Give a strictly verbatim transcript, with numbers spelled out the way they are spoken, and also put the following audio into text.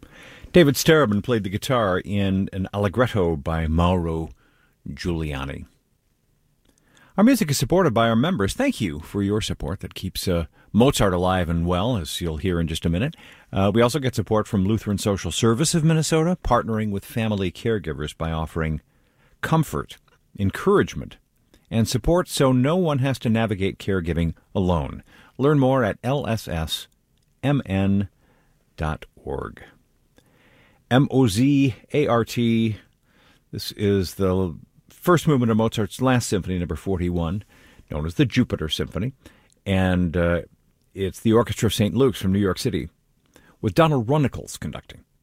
David Starobin played the guitar in an Allegretto by Mauro Giuliani. Our music is supported by our members. Thank you for your support that keeps uh, Mozart alive and well, as you'll hear in just a minute. Uh, we also get support from Lutheran Social Service of Minnesota, partnering with family caregivers by offering comfort, encouragement, and support so no one has to navigate caregiving alone. Learn more at L S S M N dot org. M O Z A R T. This is the first movement of Mozart's Last Symphony, number forty-one, known as the Jupiter Symphony. And uh, it's the Orchestra of Saint Luke's from New York City, with Donald Runnicles conducting.